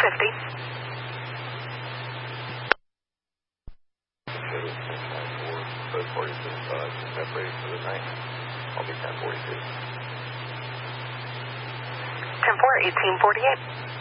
Code 46, separated for the night. I'll be 1042. 10-4, 1848.